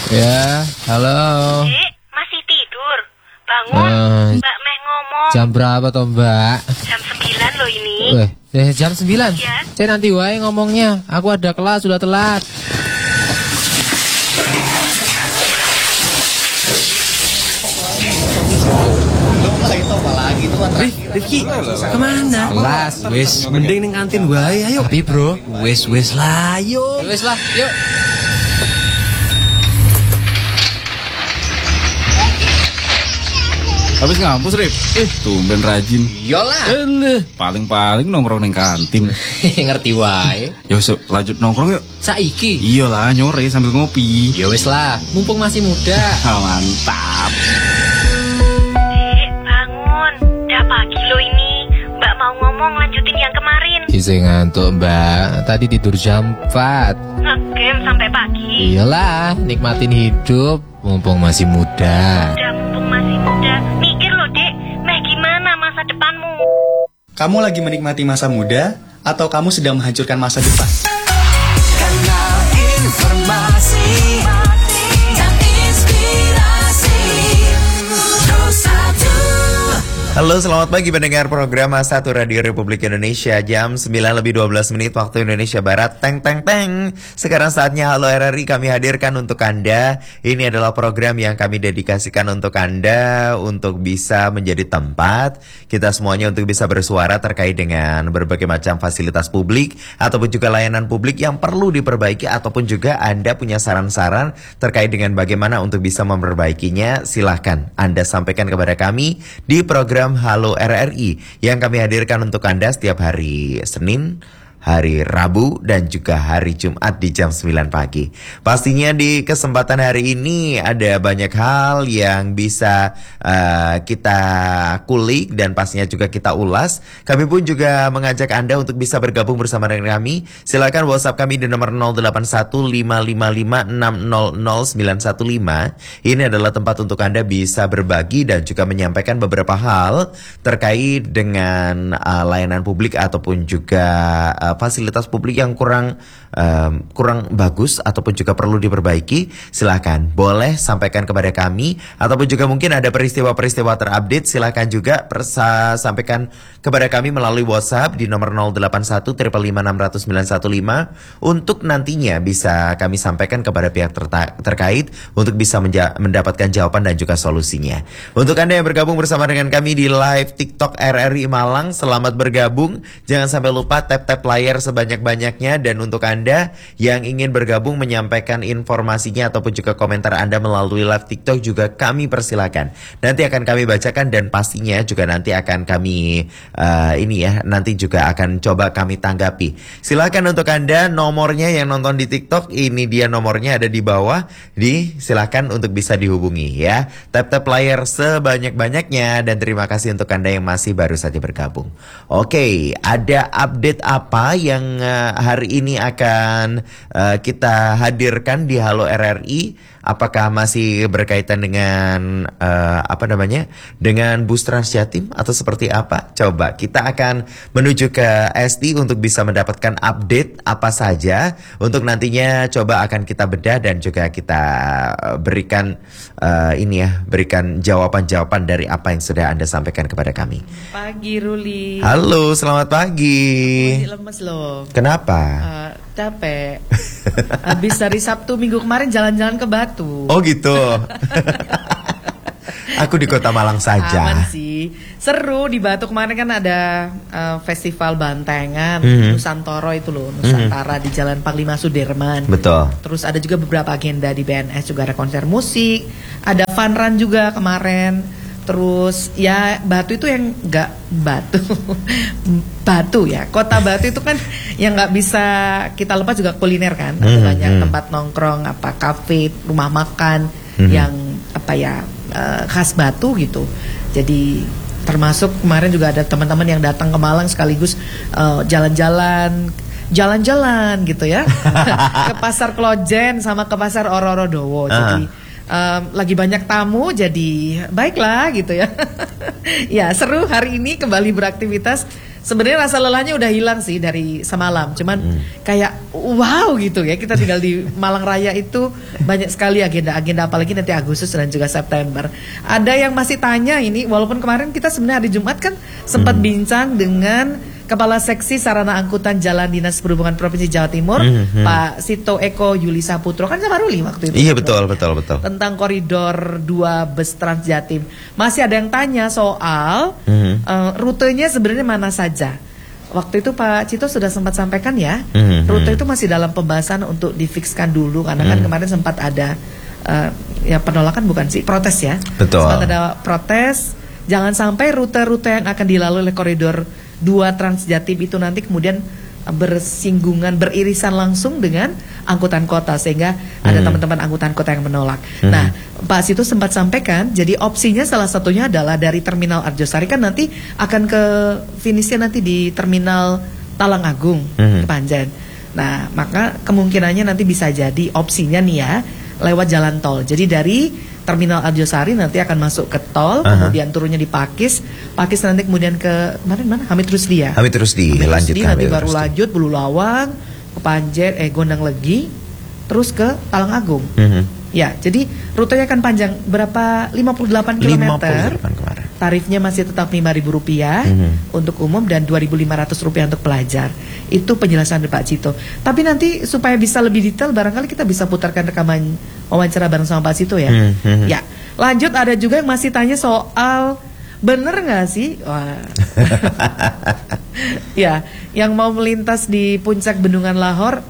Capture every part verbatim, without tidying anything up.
Ya, halo. Dek, masih tidur? Bangun, Uh, Mbak Meh ngomong. Jam berapa toh Mbak? Jam sembilan loh ini. Weh, eh, jam sembilan? Ya. Saya nanti wae ngomongnya. Aku ada kelas, sudah telat. Rifki, kemana? Kelas, Wes, mending ning kantin wae ayo. Tapi bro, Wes wes lah ayo. wes lah, yuk. Habis ngampus, Rip? Eh, tumben rajin. Yolah. Eh, paling-paling nongkrong ning kantin. Ngerti wae. Yo, so, lanjut nongkrong yuk. Saiki. Iyalah, nyore sambil ngopi. Ya wes lah, mumpung masih muda. Ah, mantap. Dek, bangun. Udah pagi loh ini. Mbak mau ngomong lanjutin yang kemarin. Isi ngantuk Mbak, tadi tidur jam empat. Ngegame sampai pagi. Iyalah, nikmatin hidup, mumpung masih muda. Udah mumpung masih muda. Mikir loh, Dek. Meh gimana masa depanmu? Kamu lagi menikmati masa muda atau kamu sedang menghancurkan masa depan? Kanal informasi dan inspirasi Pro satu. Halo, selamat pagi pendengar program satu Radio Republik Indonesia. Jam sembilan lebih dua belas menit waktu Indonesia Barat. Teng teng teng. Sekarang saatnya Halo R R I kami hadirkan untuk Anda. Ini adalah program yang kami dedikasikan untuk Anda, untuk bisa menjadi tempat kita semuanya untuk bisa bersuara terkait dengan berbagai macam fasilitas publik ataupun juga layanan publik yang perlu diperbaiki, ataupun juga Anda punya saran-saran terkait dengan bagaimana untuk bisa memperbaikinya. Silahkan Anda sampaikan kepada kami di program Halo R R I yang kami hadirkan untuk Anda setiap hari Senin, hari Rabu, dan juga hari Jumat di jam sembilan pagi. Pastinya di kesempatan hari ini ada banyak hal yang bisa uh, kita kulik dan pastinya juga kita ulas. Kami pun juga mengajak Anda untuk bisa bergabung bersama dengan kami. Silakan WhatsApp kami di nomor nol delapan satu lima lima lima enam nol nol sembilan satu lima. Ini adalah tempat untuk Anda bisa berbagi dan juga menyampaikan beberapa hal terkait dengan uh, layanan publik ataupun juga uh, fasilitas publik yang kurang um, kurang bagus ataupun juga perlu diperbaiki. Silahkan boleh sampaikan kepada kami, ataupun juga mungkin ada peristiwa-peristiwa terupdate, silahkan juga persa sampaikan kepada kami melalui WhatsApp di nomor nol delapan satu lima lima enam nol nol sembilan satu lima untuk nantinya bisa kami sampaikan kepada pihak terta- terkait untuk bisa menja- mendapatkan jawaban dan juga solusinya. Untuk Anda yang bergabung bersama dengan kami di live TikTok R R I Malang, selamat bergabung. Jangan sampai lupa tap-tap layar sebanyak-banyaknya. Dan untuk Anda yang ingin bergabung menyampaikan informasinya ataupun juga komentar Anda melalui live TikTok juga kami persilakan. Nanti akan kami bacakan dan pastinya juga nanti akan kami uh, ini ya nanti juga akan coba kami tanggapi. Silakan untuk Anda nomornya yang nonton di TikTok, ini dia nomornya ada di bawah. Di silakan untuk bisa dihubungi ya. Tap-tap layar sebanyak-banyaknya. Dan terima kasih untuk Anda yang masih baru saja bergabung. Oke, ada update apa yang uh, hari ini akan uh, kita hadirkan di Halo R R I? Apakah masih berkaitan dengan uh, apa namanya dengan bus Transjatim atau seperti apa? Coba kita akan menuju ke S T untuk bisa mendapatkan update apa saja untuk nantinya coba akan kita bedah dan juga kita berikan uh, ini ya berikan jawaban-jawaban dari apa yang sudah Anda sampaikan kepada kami. Pagi Ruli. Halo, selamat pagi. Masih lemes loh. Kenapa? Uh, capek. Habis dari Sabtu minggu kemarin jalan-jalan ke Batu. Oh gitu. Aku di Kota Malang saja. Aman sih. Seru di Batu kemarin kan ada uh, festival Bantengan, mm-hmm. Nusantara itu loh, Nusantara mm-hmm. di Jalan Panglima Sudirman. Betul. Terus ada juga beberapa agenda di B N S, juga ada konser musik, ada fun run juga kemarin. Terus ya Batu itu yang nggak Batu, Batu ya, kota Batu itu kan yang nggak bisa kita lepas juga kuliner kan, ada mm-hmm. banyak tempat nongkrong, apa kafe, rumah makan mm-hmm. yang apa ya uh, khas Batu gitu. Jadi termasuk kemarin juga ada teman-teman yang datang ke Malang sekaligus uh, jalan-jalan. Jalan-jalan gitu ya ke Pasar Klojen sama ke Pasar Ororodowo. Jadi um, lagi banyak tamu, jadi baiklah gitu ya. Ya seru hari ini kembali beraktivitas. Sebenarnya rasa lelahnya udah hilang sih dari semalam, cuman hmm. kayak wow gitu ya, kita tinggal di Malang Raya itu banyak sekali agenda-agenda, apalagi nanti Agustus dan juga September. Ada yang masih tanya ini, walaupun kemarin kita sebenarnya hari Jumat kan sempat hmm. bincang dengan Kepala Seksi Sarana Angkutan Jalan Dinas Perhubungan Provinsi Jawa Timur, hmm. Pak Sito Eko Yuli Saputro, kan sama Ruli waktu itu. Iya betul, betul, betul. Tentang koridor dua bus Trans Jatim. Masih ada yang tanya soal hmm. uh, rutenya sebenarnya mana saja. Waktu itu Pak Cito sudah sempat sampaikan ya, hmm. rute itu masih dalam pembahasan untuk difikskan dulu, karena hmm. kan kemarin sempat ada uh, ya penolakan bukan sih, protes ya. Betul. Sempat ada protes, jangan sampai rute-rute yang akan dilalui oleh koridor dua Trans Jatim itu nanti kemudian bersinggungan, beririsan langsung dengan angkutan kota, sehingga hmm. ada teman-teman angkutan kota yang menolak. Hmm. Nah, Pak Situ sempat sampaikan, jadi opsinya salah satunya adalah dari Terminal Arjosari, kan nanti akan ke finishnya nanti di Terminal Talang Agung, hmm. Kepanjen. Nah, maka kemungkinannya nanti bisa jadi opsinya nih ya, lewat jalan tol. Jadi dari Terminal Arjosari nanti akan masuk ke tol, uh-huh. kemudian turunnya di Pakis, Pakis nanti kemudian ke mana mana Hamid Rusdi ya. Hamid Rusdi, Hamid lanjut Rusdi, ke nanti Hamid baru Rusdi. lanjut Bulu Lawang, ke Panjer, eh Gondang Legi, terus ke Talang Agung. Uh-huh. Ya, jadi rutenya akan panjang berapa? lima puluh delapan kilometer. Tarifnya masih tetap lima ribu rupiah mm-hmm. untuk umum dan dua ribu lima ratus rupiah untuk pelajar. Itu penjelasan dari Pak Cito. Tapi nanti supaya bisa lebih detail, barangkali kita bisa putarkan rekaman wawancara bareng sama Pak Cito ya. Mm-hmm. Ya, lanjut ada juga yang masih tanya soal bener nggak sih? Wah. Ya, yang mau melintas di puncak Bendungan Lahor,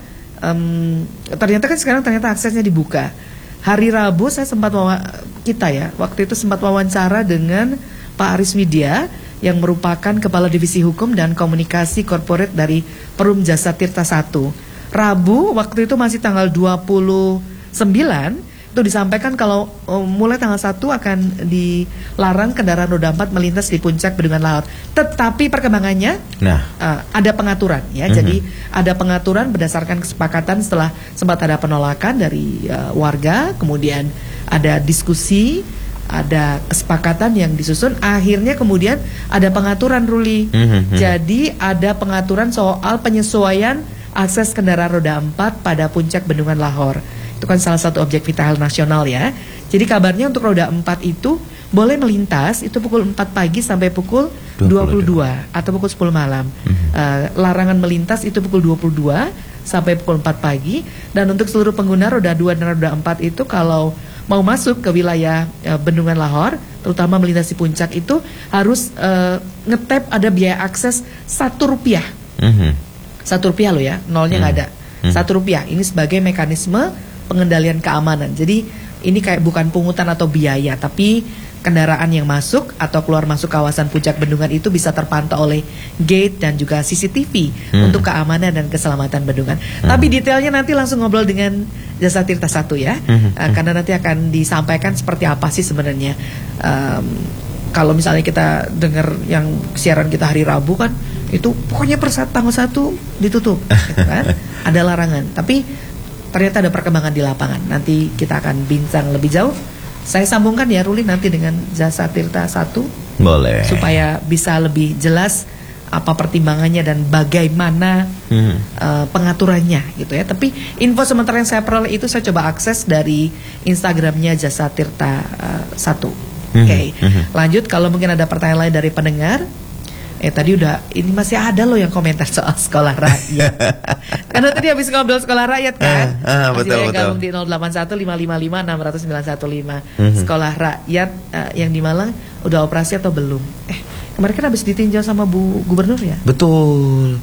um, ternyata kan sekarang ternyata aksesnya dibuka. Hari Rabu saya sempat wawa, kita ya waktu itu sempat wawancara dengan Pak Aris Widya yang merupakan Kepala Divisi Hukum dan Komunikasi Korporat dari Perum Jasa Tirta satu. Rabu waktu itu masih tanggal dua puluh sembilan itu disampaikan kalau um, mulai tanggal satu akan dilarang kendaraan roda empat melintas di puncak Bendungan Lahor. Tetapi perkembangannya nah. uh, ada pengaturan ya. Mm-hmm. Jadi ada pengaturan berdasarkan kesepakatan setelah sempat ada penolakan dari uh, warga, kemudian ada diskusi, ada kesepakatan yang disusun, akhirnya kemudian ada pengaturan Ruli. Mm-hmm. Jadi ada pengaturan soal penyesuaian akses kendaraan roda empat pada puncak Bendungan Lahor. Itu kan salah satu objek vital nasional ya. Jadi kabarnya untuk roda empat itu boleh melintas itu pukul empat pagi sampai pukul dua puluh dua atau pukul sepuluh malam. Mm-hmm. uh, Larangan melintas itu pukul dua puluh dua sampai pukul empat pagi. Dan untuk seluruh pengguna roda dua dan roda empat itu kalau mau masuk ke wilayah uh, Bendungan Lahor, terutama melintasi puncak itu harus uh, ngetap ada biaya akses satu rupiah. Mm-hmm. Satu rupiah loh ya, nolnya nggak mm-hmm. ada. Mm-hmm. Satu rupiah. Ini sebagai mekanisme pengendalian keamanan. Jadi ini kayak bukan pungutan atau biaya, tapi kendaraan yang masuk atau keluar masuk kawasan puncak bendungan itu bisa terpantau oleh gate dan juga C C T V hmm. untuk keamanan dan keselamatan bendungan. Hmm. Tapi detailnya nanti langsung ngobrol dengan Jasa Tirta satu ya, hmm. uh, karena nanti akan disampaikan seperti apa sih sebenarnya. Um, kalau misalnya kita dengar yang siaran kita hari Rabu kan, itu pokoknya per tanggal satu ditutup, gitu kan? Ada larangan. Tapi ternyata ada perkembangan di lapangan. Nanti kita akan bincang lebih jauh. Saya sambungkan ya Ruli nanti dengan Jasa Tirta satu. Boleh. Supaya bisa lebih jelas apa pertimbangannya dan bagaimana hmm. uh, pengaturannya gitu ya. Tapi info sementara yang saya peroleh itu saya coba akses dari Instagramnya Jasa Tirta uh, satu. Hmm. Oke. Okay. Hmm. Lanjut kalau mungkin ada pertanyaan lain dari pendengar. Eh tadi udah, ini masih ada loh yang komentar soal sekolah rakyat. Karena tadi habis ngobrol sekolah rakyat kan. Uh, uh, masih betul, betul. Gabung di nol delapan satu lima lima lima enam nol nol sembilan satu lima. Mm-hmm. Sekolah rakyat uh, yang di Malang udah operasi atau belum? Eh kemarin kan habis ditinjau sama Bu Gubernur ya? Betul.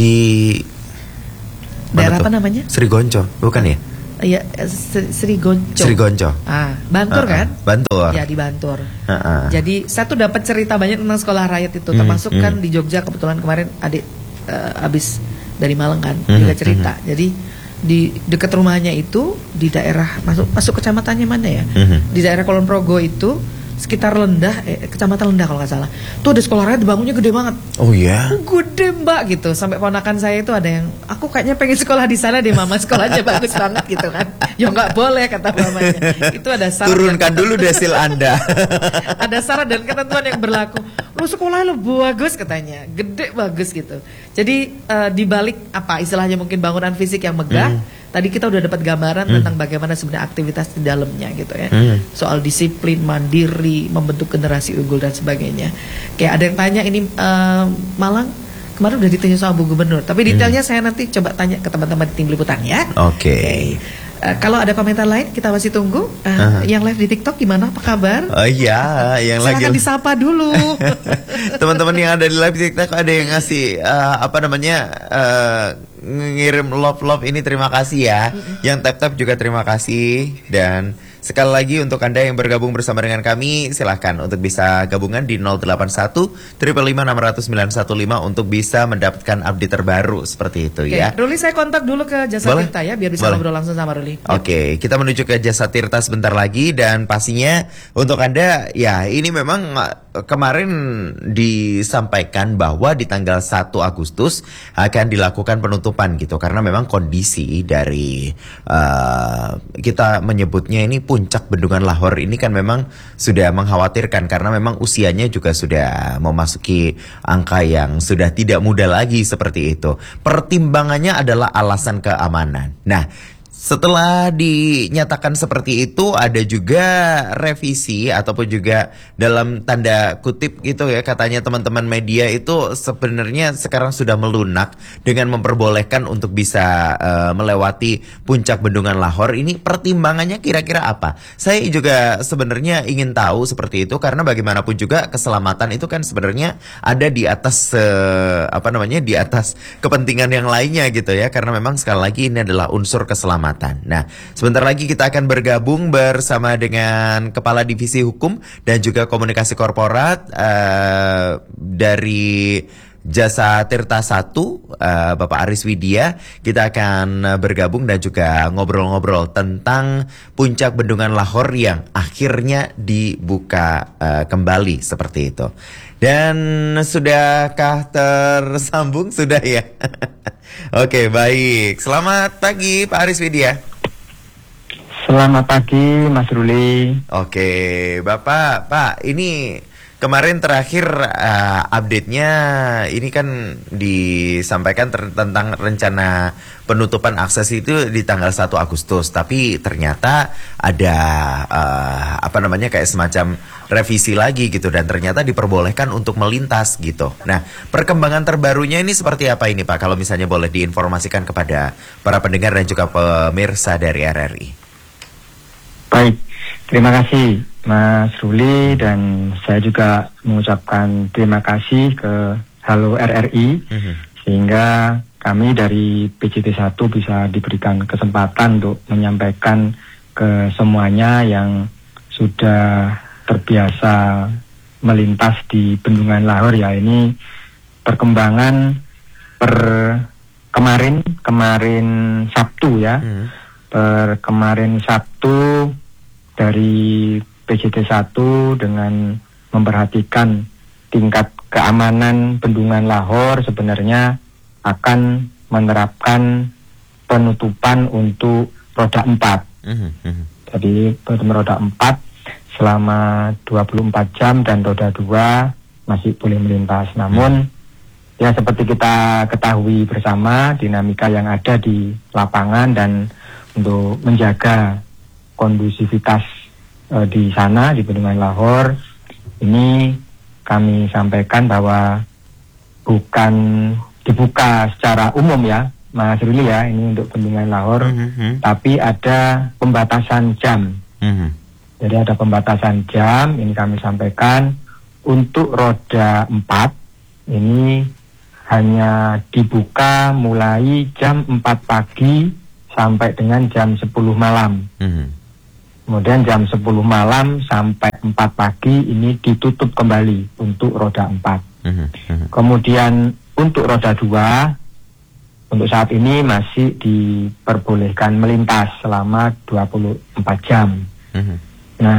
Di daerah apa namanya? Sri Gonco, bukan ya? Iya, Sri Gonco. Sri Gonco. Ah, Bantur uh-uh. kan? Bantur. Ya di Bantur. Uh-uh. Jadi saya tuh dapat cerita banyak tentang sekolah rakyat itu, termasuk mm, kan mm. di Jogja kebetulan kemarin adik uh, abis dari Malang kan, mm, juga cerita. Mm. Jadi di dekat rumahnya itu di daerah masuk masuk kecamatannya mana ya? Mm. Di daerah Kulon Progo itu sekitar Lendah, eh, kecamatan Lendah kalau nggak salah. Tuh ada sekolah rakyat bangunnya gede banget. Oh ya. Gede mbak gitu. Sampai ponakan saya itu ada yang, aku kayaknya pengen sekolah di sana deh mama, sekolahnya bagus banget gitu kan. Ya nggak boleh kata mamanya. Itu ada syarat. Turunkan dulu desil Anda. Ada syarat dan ketentuan yang berlaku. Lu sekolah lu bagus katanya, gede bagus gitu. Jadi uh, dibalik apa istilahnya mungkin bangunan fisik yang megah. Hmm. Tadi kita udah dapat gambaran hmm. tentang bagaimana sebenarnya aktivitas di dalamnya gitu ya. Hmm. Soal disiplin, mandiri, membentuk generasi unggul dan sebagainya. Kayak ada yang tanya ini uh, Malang kemarin udah ditanya sama Bu Gubernur. Tapi detailnya hmm. saya nanti coba tanya ke teman-teman di tim liputan ya. Oke. Okay. Uh, kalau ada komentar lain kita masih tunggu. Uh, uh-huh. Yang live di TikTok gimana? Apa kabar? Oh iya, yang silakan lagi disapa dulu. Teman-teman yang ada di live TikTok ada yang ngasih uh, apa namanya uh, ngirim love love ini terima kasih ya. Mm-hmm. Yang tap tap juga terima kasih dan sekali lagi untuk Anda yang bergabung bersama dengan kami silahkan untuk bisa gabungan di nol delapan satu lima lima enam nol nol sembilan satu lima untuk bisa mendapatkan update terbaru seperti itu. Oke, ya. Ruli saya kontak dulu ke Jasa Boleh? Tirta ya biar bisa Boleh? ngobrol langsung sama Ruli. Oke, okay, kita menuju ke Jasa Tirta sebentar lagi dan pastinya untuk Anda ya ini memang kemarin disampaikan bahwa di tanggal satu Agustus akan dilakukan penutupan gitu karena memang kondisi dari uh, kita menyebutnya ini puncak bendungan Lahor ini kan memang sudah mengkhawatirkan karena memang usianya juga sudah memasuki angka yang sudah tidak muda lagi seperti itu. Pertimbangannya adalah alasan keamanan. Nah, setelah dinyatakan seperti itu ada juga revisi ataupun juga dalam tanda kutip gitu ya katanya teman-teman media itu sebenarnya sekarang sudah melunak dengan memperbolehkan untuk bisa uh, melewati puncak bendungan Lahor. Ini pertimbangannya kira-kira apa? Saya juga sebenarnya ingin tahu seperti itu karena bagaimanapun juga keselamatan itu kan sebenarnya ada di atas uh, apa namanya di atas kepentingan yang lainnya gitu ya karena memang sekali lagi ini adalah unsur keselamatan. Nah, sebentar lagi kita akan bergabung bersama dengan Kepala Divisi Hukum dan juga Komunikasi Korporat uh, dari Jasa Tirta satu, uh, Bapak Aris Widya. Kita akan bergabung dan juga ngobrol-ngobrol tentang puncak bendungan Lahor yang akhirnya dibuka uh, kembali seperti itu. Dan sudahkah tersambung? Sudah ya? Oke, baik. Selamat pagi Pak Aris Widya. Selamat pagi Mas Ruli. Oke, Bapak, Pak, ini kemarin terakhir uh, update-nya ini kan disampaikan ter- tentang rencana penutupan akses itu di tanggal satu Agustus, tapi ternyata ada uh, apa namanya kayak semacam revisi lagi gitu dan ternyata diperbolehkan untuk melintas gitu. Nah, perkembangan terbarunya ini seperti apa ini Pak? Kalau misalnya boleh diinformasikan kepada para pendengar dan juga pemirsa dari R R I. Baik, terima kasih Mas Ruli dan saya juga mengucapkan terima kasih ke Halo R R I mm-hmm. sehingga kami dari P J T satu bisa diberikan kesempatan untuk menyampaikan ke semuanya yang sudah terbiasa melintas di Bendungan Lahor ya ini perkembangan per kemarin kemarin Sabtu ya mm. per kemarin Sabtu dari P J T satu dengan memperhatikan tingkat keamanan Bendungan Lahor sebenarnya akan menerapkan penutupan untuk roda empat. Mm-hmm. Jadi roda empat selama dua puluh empat jam dan roda dua masih boleh melintas. Namun mm-hmm. ya seperti kita ketahui bersama dinamika yang ada di lapangan dan untuk menjaga kondusivitas uh, di sana di Bendungan Lahor ini kami sampaikan bahwa bukan dibuka secara umum ya Mas Ruli ya ini untuk Bendungan Lahor mm-hmm. tapi ada pembatasan jam mm-hmm. jadi ada pembatasan jam ini kami sampaikan untuk roda empat ini hanya dibuka mulai jam empat pagi sampai dengan jam sepuluh malam. Mm-hmm. Kemudian jam sepuluh malam sampai empat pagi ini ditutup kembali untuk roda empat. Mm-hmm. Kemudian untuk roda dua untuk saat ini masih diperbolehkan melintas selama dua puluh empat jam. Mm-hmm. Nah,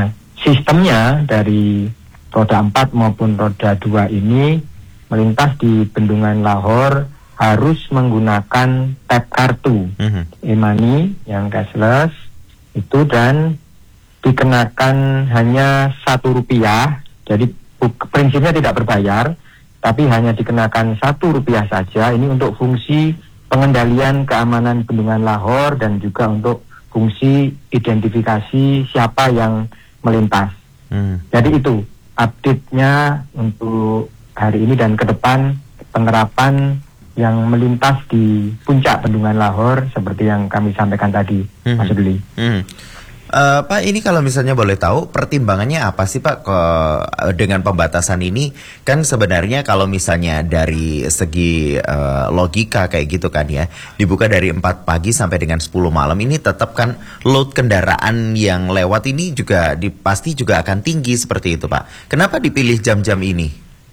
sistemnya dari roda empat maupun roda dua ini melintas di Bendungan Lahore harus menggunakan tap kartu Mhm. e-money yang cashless itu, dan dikenakan hanya satu rupiah. Jadi bu- prinsipnya tidak berbayar, tapi hanya dikenakan satu rupiah saja. Ini untuk fungsi pengendalian keamanan Bendungan Lahore dan juga untuk fungsi identifikasi siapa yang melintas. Mhm. Jadi itu update-nya untuk hari ini dan ke depan, penerapan yang melintas di puncak Bendungan Lahore seperti yang kami sampaikan tadi, Mhm. Mas Duli. Hmm. Eh, Pak, ini kalau misalnya boleh tahu pertimbangannya apa sih Pak ke, dengan pembatasan ini? Kan sebenarnya kalau misalnya dari segi eh, logika kayak gitu kan ya, dibuka dari empat pagi sampai dengan sepuluh malam, ini tetap kan load kendaraan yang lewat ini juga di, pasti juga akan tinggi seperti itu Pak. Kenapa dipilih jam-jam ini?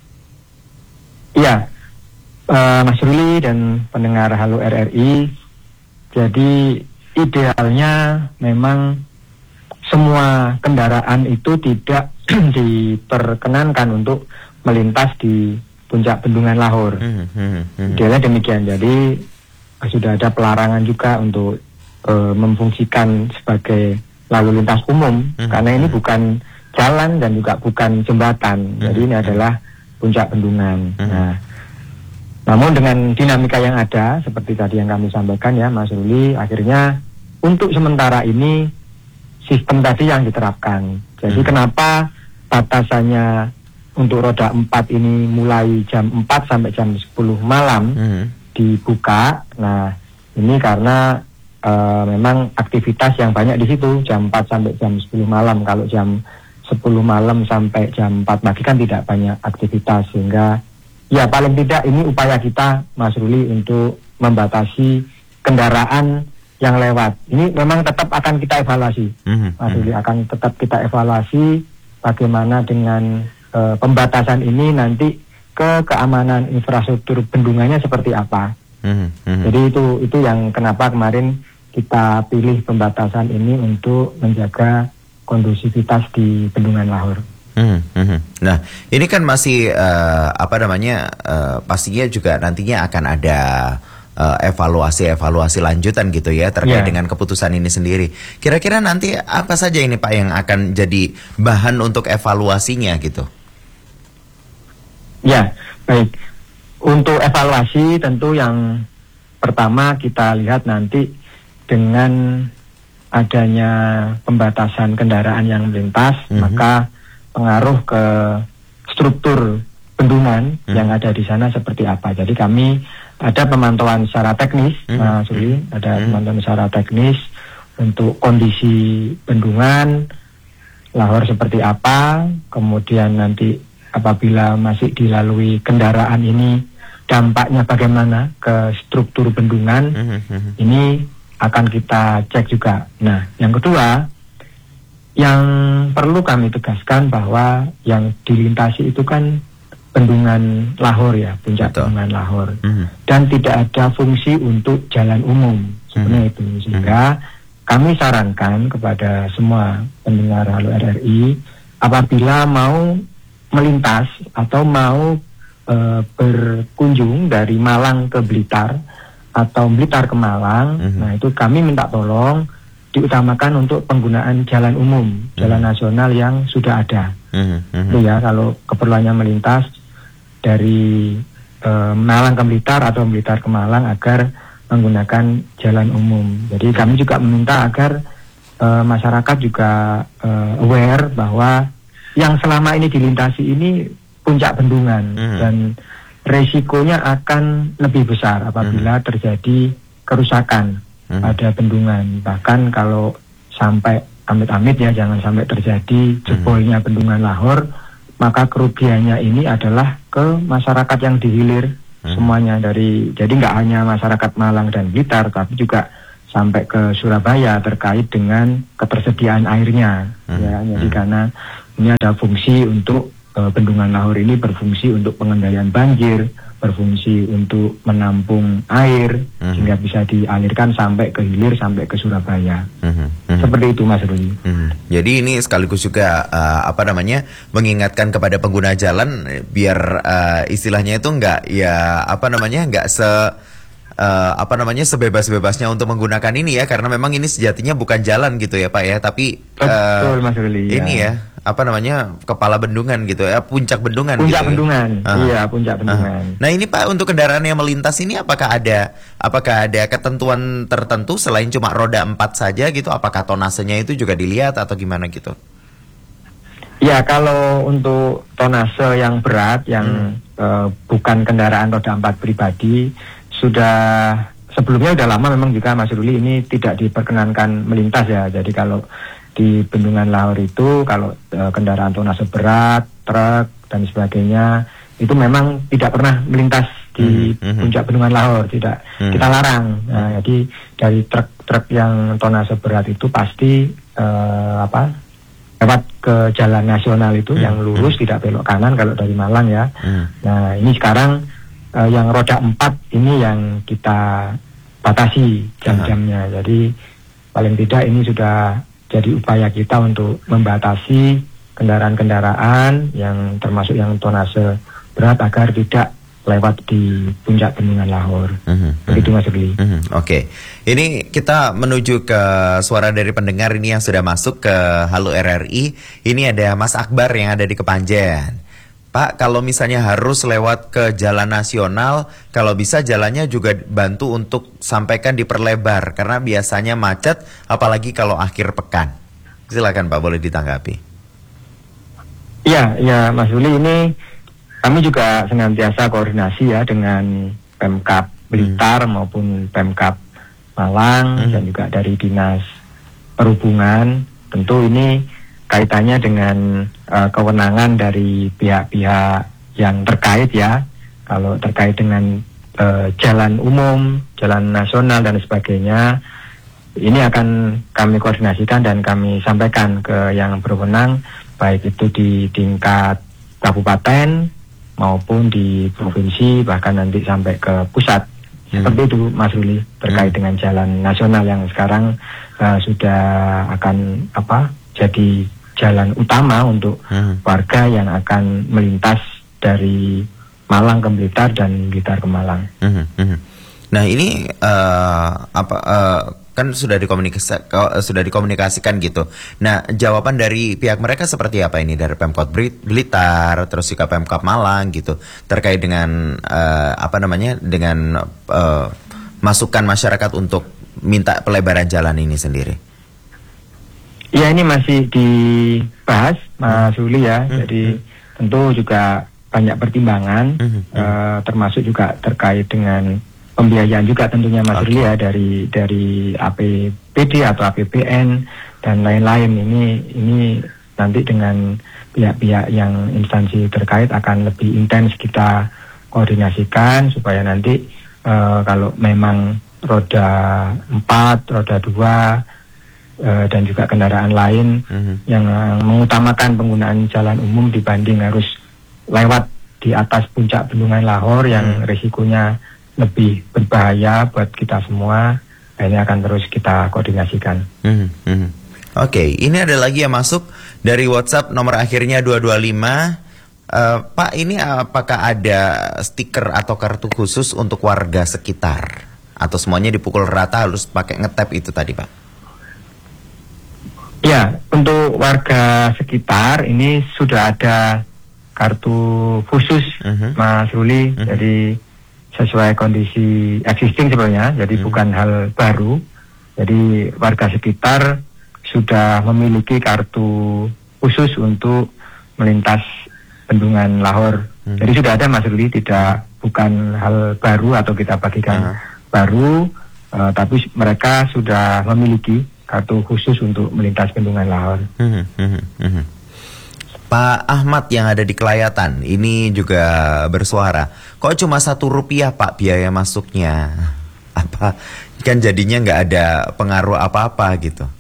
Iya, eh, Mas Ruli dan pendengar Halo R R I, jadi idealnya memang semua kendaraan itu tidak diperkenankan untuk melintas di puncak Bendungan Lahore. Hmm, hmm, hmm. Idealnya demikian. Jadi eh, sudah ada pelarangan juga untuk eh, memfungsikan sebagai lalu lintas umum, Mhm. karena ini bukan jalan dan juga bukan jembatan. Jadi ini adalah puncak bendungan. Mhm. Nah, namun dengan dinamika yang ada seperti tadi yang kami sampaikan ya Mas Ruli, akhirnya untuk sementara ini sistem tadi yang diterapkan. Jadi Mhm. kenapa batasannya untuk roda empat ini mulai jam empat sampai jam sepuluh malam Hmm. dibuka. Nah, ini karena eh, memang aktivitas yang banyak di situ jam empat sampai jam sepuluh malam. Kalau jam sepuluh malam sampai jam empat pagi kan tidak banyak aktivitas, sehingga ya paling tidak ini upaya kita Mas Ruli untuk membatasi kendaraan yang lewat. Ini memang tetap akan kita evaluasi. Hmm. Mas Ruli, akan tetap kita evaluasi bagaimana dengan eh, pembatasan ini nanti ke keamanan infrastruktur bendungannya seperti apa. Hmm. Hmm. Jadi itu itu yang kenapa kemarin kita pilih pembatasan ini untuk menjaga kondusivitas di Bendungan Lahore. Hmm, hmm. Nah, ini kan masih eh, apa namanya? eh, pastinya juga nantinya akan ada eh, evaluasi-evaluasi lanjutan gitu ya terkait Ya. dengan keputusan ini sendiri. Kira-kira nanti apa saja ini Pak yang akan jadi bahan untuk evaluasinya gitu? Ya, baik. Untuk evaluasi tentu yang pertama kita lihat nanti dengan adanya pembatasan kendaraan yang melintas, Mhm. maka pengaruh ke struktur bendungan Mhm. yang ada di sana seperti apa. Jadi kami ada pemantauan secara teknis, Mhm. Mas Suli, ada Mhm. pemantauan secara teknis untuk kondisi bendungan Lahore seperti apa, kemudian nanti apabila masih dilalui kendaraan ini dampaknya bagaimana ke struktur bendungan, Hmm, hmm. ini akan kita cek juga. Nah, yang kedua, yang perlu kami tegaskan bahwa yang dilintasi itu kan bendungan Lahore ya, puncak Betul. bendungan Lahore, Hmm. dan tidak ada fungsi untuk jalan umum sebenarnya itu, sehingga kami sarankan kepada semua pendengar Halo R R I, apabila mau melintas atau mau e, berkunjung dari Malang ke Blitar atau Blitar ke Malang, Mhm. nah itu kami minta tolong diutamakan untuk penggunaan jalan umum, jalan nasional yang sudah ada. Hmm, hmm. Itu ya, kalau keperluannya melintas dari e, Malang ke Blitar atau Blitar ke Malang agar menggunakan jalan umum. Jadi kami juga meminta agar e, masyarakat juga e, aware bahwa yang selama ini dilintasi ini puncak bendungan, Mhm. dan resikonya akan lebih besar apabila terjadi kerusakan Mhm. pada bendungan. Bahkan kalau sampai amit-amit ya, jangan sampai terjadi jebolnya bendungan Lahore, maka kerugiannya ini adalah ke masyarakat yang dihilir Mhm. semuanya, dari jadi nggak hanya masyarakat Malang dan Blitar, tapi juga sampai ke Surabaya terkait dengan ketersediaan airnya. Mhm. Ya, jadi Mhm. karena ini ada fungsi untuk eh, bendungan Lahore ini berfungsi untuk pengendalian banjir, berfungsi untuk menampung air Mhm. sehingga bisa dialirkan sampai ke hilir sampai ke Surabaya. Mhm, mhm. Seperti itu Mas Ruli. Hmm, Jadi ini sekaligus juga uh, apa namanya mengingatkan kepada pengguna jalan eh, biar uh, istilahnya itu enggak ya apa namanya enggak se uh, apa namanya sebebas-bebasnya untuk menggunakan ini ya, karena memang ini sejatinya bukan jalan gitu ya Pak ya, tapi uh, Betul Mas Ruli. ini ya apa namanya kepala bendungan gitu ya, puncak bendungan. Puncak gitu ya. bendungan. Ah. Iya, puncak bendungan. Ah. Nah ini Pak, untuk kendaraan yang melintas ini apakah ada apakah ada ketentuan tertentu selain cuma roda empat saja gitu? Apakah tonasenya itu juga dilihat atau gimana gitu? Ya, kalau untuk tonase yang berat, yang eh, bukan kendaraan roda empat pribadi, sudah sebelumnya sudah lama memang juga Mas Ruli ini tidak diperkenankan melintas ya. Jadi kalau di Bendungan Lahor itu kalau eh, kendaraan tonase berat, truk dan sebagainya itu memang tidak pernah melintas di Mhm, mhm. puncak Bendungan Lahor, tidak Mhm. kita larang. Nah, jadi dari truk-truk yang tonase berat itu pasti eh, apa? lewat ke jalan nasional itu Hmm, yang lurus, hmm. tidak belok kanan kalau dari Malang ya. Hmm. Nah ini sekarang eh, yang roda empat ini yang kita batasi jam-jamnya. Jadi paling tidak ini sudah jadi upaya kita untuk membatasi kendaraan-kendaraan yang termasuk yang tonase berat agar tidak lewat di puncak Bendungan Lahor. Mhm, Begitu Mas Ruli. Mhm, Oke, ini kita menuju ke suara dari pendengar ini yang sudah masuk ke Halo R R I. Ini ada Mas Akbar yang ada di Kepanjen. Pak, kalau misalnya harus lewat ke jalan nasional, kalau bisa jalannya juga bantu untuk sampaikan diperlebar karena biasanya macet, apalagi kalau akhir pekan. Silakan Pak, boleh ditanggapi. Iya, ya Mas Ruli, ini kami juga senantiasa koordinasi ya dengan Pemkab Blitar maupun Pemkab Malang Hmm. dan juga dari Dinas Perhubungan. Tentu ini kaitannya dengan uh, kewenangan dari pihak-pihak yang terkait ya. Kalau terkait dengan uh, jalan umum, jalan nasional dan sebagainya, ini akan kami koordinasikan dan kami sampaikan ke yang berwenang, baik itu di tingkat kabupaten maupun di provinsi, bahkan nanti sampai ke pusat. Hmm. Seperti itu Mas Ruli, terkait Hmm. dengan jalan nasional yang sekarang uh, sudah akan apa jadi jalan utama untuk Hmm. warga yang akan melintas dari Malang ke Blitar dan Blitar ke Malang. Mhm, mhm. Nah ini eh, apa eh, kan sudah dikomunikasi ko- sudah dikomunikasikan gitu. Nah jawaban dari pihak mereka seperti apa ini dari Pemkot Brit- Blitar terus juga Pemkot Malang gitu terkait dengan eh, apa namanya dengan eh, masukan masyarakat untuk minta pelebaran jalan ini sendiri. Ya ini masih dibahas Mas Ruli ya. Hmm. Jadi tentu juga banyak pertimbangan, Hmm. eh, termasuk juga terkait dengan pembiayaan juga tentunya Mas Oke. Ruli ya dari dari A P B D atau A P B N dan lain-lain. Ini ini nanti dengan pihak-pihak yang instansi terkait akan lebih intens kita koordinasikan supaya nanti eh, kalau memang roda empat, roda dua eh, dan juga kendaraan lain Mhm. yang eh, mengutamakan penggunaan jalan umum dibanding harus lewat di atas puncak Bendungan Lahor yang Hmm. risikonya lebih berbahaya buat kita semua. Nah, ini akan terus kita koordinasikan. Mhm, mhm. Oke, ini ada lagi yang masuk dari WhatsApp nomor akhirnya dua dua lima. Eh, Pak, ini apakah ada stiker atau kartu khusus untuk warga sekitar? Atau semuanya dipukul rata harus pakai ngetap itu tadi Pak? Ya, untuk warga sekitar ini sudah ada kartu khusus Mhm. Mas Ruli. Mhm. Jadi sesuai kondisi existing sebenarnya, jadi Mhm. bukan hal baru. Jadi warga sekitar sudah memiliki kartu khusus untuk melintas Bendungan Lahor. Mhm. Jadi sudah ada Mas Ruli, tidak bukan hal baru atau kita bagikan Ah. baru, eh, tapi mereka sudah memiliki kartu khusus untuk melintas Bendungan Lahor. Mhm, mhm, mhm. Pak Ahmad yang ada di Kelayatan ini juga bersuara. Kok cuma satu rupiah Pak biaya masuknya? Apa kan jadinya nggak ada pengaruh apa-apa gitu?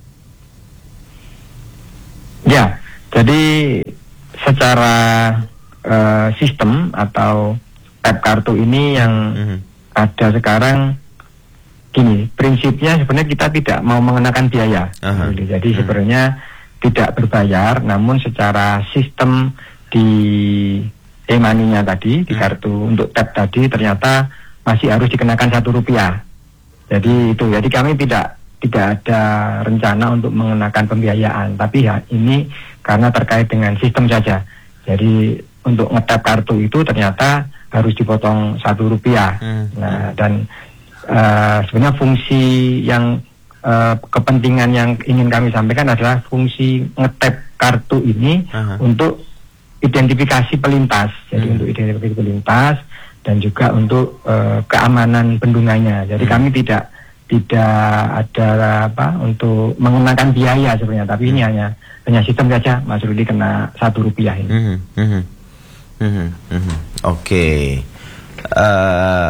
Ya, jadi secara eh, sistem atau tap kartu ini yang Mhm. ada sekarang gini, prinsipnya sebenarnya kita tidak mau mengenakan biaya. Aha. Jadi sebenarnya tidak berbayar, namun secara sistem di e-money-nya tadi, di kartu untuk tap tadi ternyata masih harus dikenakan satu rupiah. Jadi itu, jadi kami tidak tidak ada rencana untuk mengenakan pembiayaan, tapi ya ini karena terkait dengan sistem saja. Jadi untuk ngetap kartu itu ternyata harus dipotong satu rupiah. Hmm. Nah, dan uh, sebenarnya fungsi yang uh, kepentingan yang ingin kami sampaikan adalah fungsi ngetap kartu ini Aha. untuk identifikasi pelintas. Jadi Hmm. untuk identifikasi pelintas dan juga untuk uh, keamanan bendungannya. Jadi Hmm. kami tidak tidak ada apa untuk mengenakan biaya sebenarnya, tapi ini hanya hanya sistem saja. Mas Rudi kena satu rupiah ini. Mhm, mhm, mhm, mhm. Oke. Eh,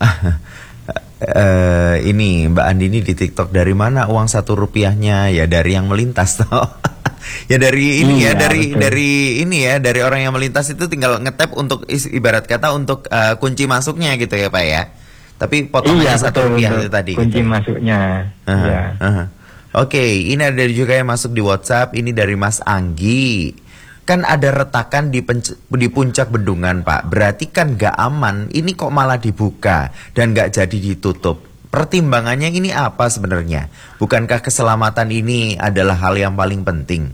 eh, ini Mbak Andini di TikTok, dari mana uang satu rupiahnya? Ya dari yang melintas toh. Ya dari ini ya, Iya, dari betul. dari ini ya, dari orang yang melintas itu tinggal ngetap untuk is- ibarat kata untuk eh, kunci masuknya gitu ya Pak ya. Tapi potongannya Iya, satu betul, rupiah untuk itu tadi. kunci gitu. masuknya. Aha, Ya. aha. Oke, ini ada juga yang masuk di WhatsApp. Ini dari Mas Anggi. Kan ada retakan di, penc- di puncak bendungan, Pak. Berarti kan nggak aman. Ini kok malah dibuka dan nggak jadi ditutup. Pertimbangannya ini apa sebenarnya? Bukankah keselamatan ini adalah hal yang paling penting?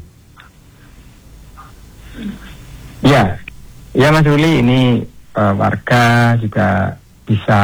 Ya, ya Mas Ruli, ini eh, warga juga bisa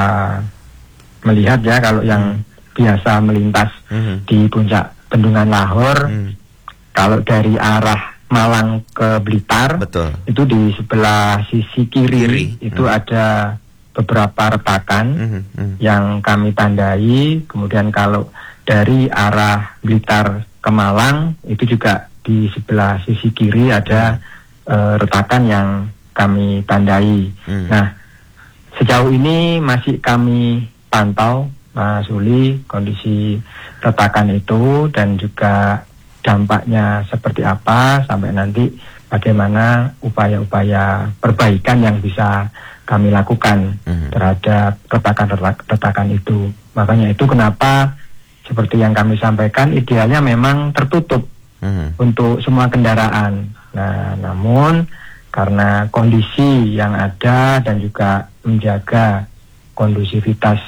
melihat ya kalau yang biasa melintas Mhm. di puncak bendungan Lahor, Hmm, kalau dari arah Malang ke Blitar, betul. itu di sebelah sisi kiri, Kiri, itu hmm. ada beberapa retakan Mhm, mhm. yang kami tandai. Kemudian kalau dari arah Blitar ke Malang, itu juga di sebelah sisi kiri ada eh, retakan yang kami tandai. Hmm. Nah, sejauh ini masih kami pantau, Mas Uli, kondisi retakan itu dan juga dampaknya seperti apa sampai nanti bagaimana upaya-upaya perbaikan yang bisa kami lakukan Mhm. terhadap retakan-retakan itu. Makanya itu kenapa seperti yang kami sampaikan idealnya memang tertutup Mhm. untuk semua kendaraan. Nah, namun karena kondisi yang ada dan juga menjaga kondusivitas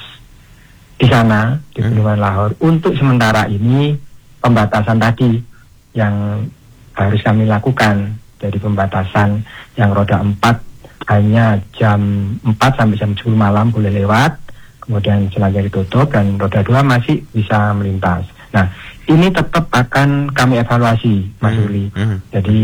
di sana di Hmm. Bendungan Lahor, untuk sementara ini pembatasan tadi yang harus kami lakukan. Jadi pembatasan yang roda empat hanya jam empat sampai jam sepuluh malam boleh lewat, kemudian selanjutnya ditutup, dan roda dua masih bisa melintas. Nah, ini tetap akan kami evaluasi, Mas Mhm. Uli. Mhm. Jadi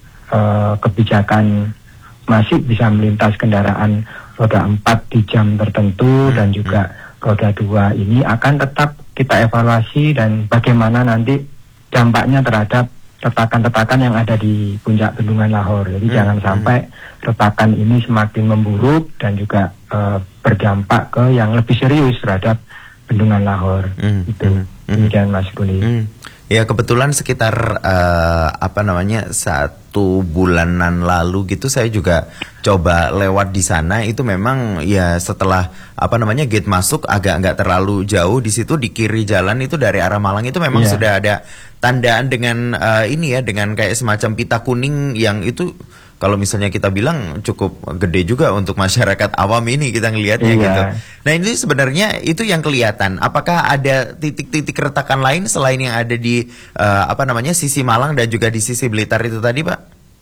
eh, kebijakan masih bisa melintas kendaraan roda empat di jam tertentu Hmm, dan juga roda dua ini akan tetap kita evaluasi dan bagaimana nanti dampaknya terhadap retakan-retakan yang ada di puncak Bendungan Lahor. Jadi Hmm, jangan hmm. sampai retakan ini semakin memburuk dan juga eh, berdampak ke yang lebih serius terhadap Bendungan Lahor. Hmm, Itu hmm, hmm. demikian Mas Kuli. Hmm. Ya kebetulan sekitar eh, apa namanya satu bulanan lalu gitu saya juga coba lewat di sana. Itu memang ya setelah apa namanya gate masuk agak nggak terlalu jauh, di situ di kiri jalan itu dari arah Malang itu memang Iya. sudah ada tandaan dengan eh, ini ya, dengan kayak semacam pita kuning yang itu kalau misalnya kita bilang cukup gede juga untuk masyarakat awam ini kita ngelihatnya Iya. gitu. Nah ini sebenarnya itu yang kelihatan. Apakah ada titik-titik retakan lain selain yang ada di eh, apa namanya sisi Malang dan juga di sisi Blitar itu tadi, Pak?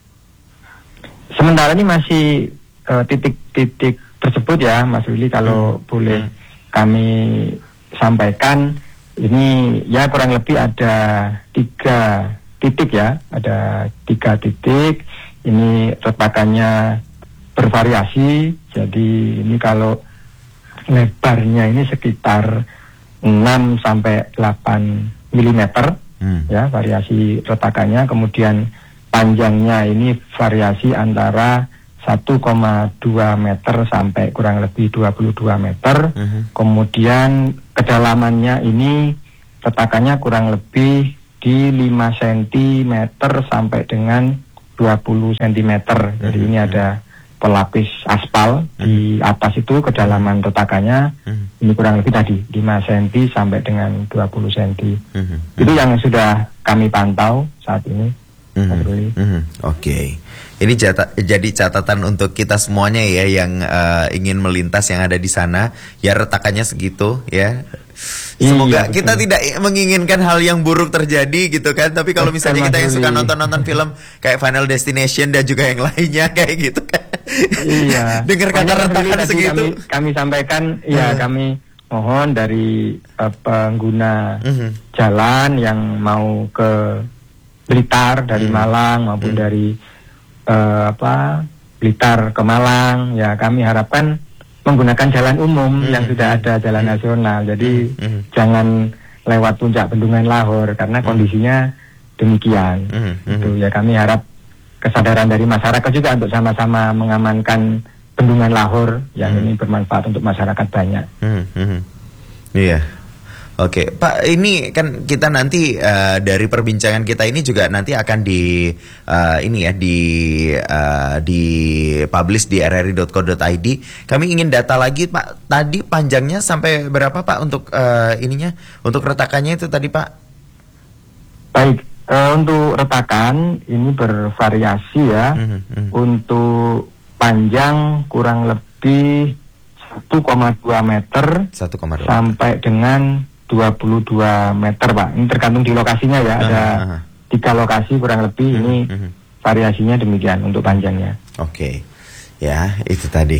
Sementara ini masih eh, titik-titik tersebut ya, Mas Willy, kalau Hmm. boleh Hmm. kami sampaikan, ini ya kurang lebih ada tiga titik ya, ada tiga titik. Ini retakannya bervariasi, jadi ini kalau lebarnya ini sekitar enam sampai delapan milimeter. Hmm. Ya, variasi retakannya. Kemudian panjangnya ini variasi antara satu koma dua meter sampai kurang lebih dua puluh dua meter. Mhm. Kemudian kedalamannya ini retakannya kurang lebih di lima sentimeter sampai dengan dua puluh sentimeter. Jadi Mhm. ini ada pelapis aspal di atas itu kedalaman retakannya Hmm. ini kurang lebih tadi lima sentimeter sampai dengan dua puluh sentimeter. Mhm. Itu yang sudah kami pantau saat ini. Mhm. Mas Ruli. Mhm. Oke, ini jata- jadi catatan untuk kita semuanya ya yang eh, ingin melintas yang ada di sana. Ya retakannya segitu ya. Semoga Iya, kita betul. tidak menginginkan hal yang buruk terjadi gitu kan. Tapi kalau Betul, misalnya kita Mas yang suka Ruli. nonton-nonton film kayak Final Destination dan juga yang lainnya kayak gitu kan. Iya. Dengar kata Makanya retakan tadi segitu. Kami, kami sampaikan, ya Hmm. kami mohon dari eh, pengguna Mhm. jalan yang mau ke Blitar dari Hmm. Malang maupun dari eh, apa Blitar ke Malang, ya kami harapkan menggunakan jalan umum Hmm. yang sudah ada jalan nasional. Jadi Hmm. jangan lewat puncak Bendungan Lahore karena kondisinya demikian. Hmm. Hmm. Itu ya kami harap kesadaran dari masyarakat juga untuk sama-sama mengamankan Bendungan Lahore yang Hmm. ini bermanfaat untuk masyarakat banyak. Hmm, hmm. Iya. Oke, Pak, ini kan kita nanti eh, dari perbincangan kita ini juga nanti akan di eh, ini ya di eh, di publish di r r i dot co dot i d. Kami ingin data lagi, Pak. Tadi panjangnya sampai berapa, Pak, untuk eh, ininya, untuk retakannya itu tadi, Pak? Baik, eh, untuk retakan ini bervariasi ya. Mhm, mhm. Untuk panjang kurang lebih satu koma dua meter satu koma dua. sampai dengan dua puluh dua meter, Pak. Ini tergantung di lokasinya ya. Ada Ah, ah, ah. tiga lokasi kurang lebih. Ini mhm. variasinya demikian untuk panjangnya. Oke. Ya, itu tadi.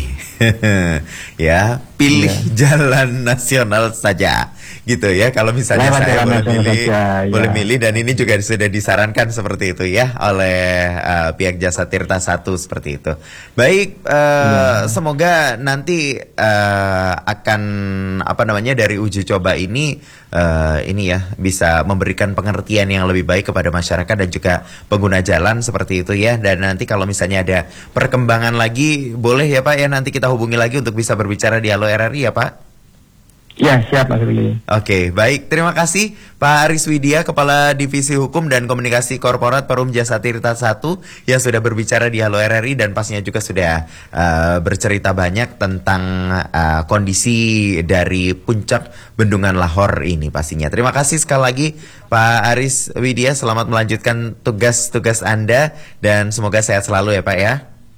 Ya, pilih Iya. jalan nasional saja. Gitu ya. Kalau misalnya Lewat saya jalan boleh nasional milih, saja, boleh ya. milih dan ini juga sudah disarankan seperti itu ya oleh uh, pihak Jasa Tirta satu seperti itu. Baik, uh, semoga nanti uh, akan apa namanya dari uji coba ini uh, ini ya bisa memberikan pengertian yang lebih baik kepada masyarakat dan juga pengguna jalan seperti itu ya. Dan nanti kalau misalnya ada perkembangan lagi boleh ya Pak ya nanti kita hubungi lagi untuk bisa berbicara di Halo R R I ya Pak. Ya, siap Mas Ruli. Oke, baik. Terima kasih Pak Aris Widya, Kepala Divisi Hukum dan Komunikasi Korporat Perum Jasa Tirta satu yang sudah berbicara di Halo R R I dan pastinya juga sudah uh, bercerita banyak tentang uh, kondisi dari puncak Bendungan Lahore ini pastinya. Terima kasih sekali lagi Pak Aris Widya, selamat melanjutkan tugas-tugas Anda dan semoga sehat selalu ya Pak ya.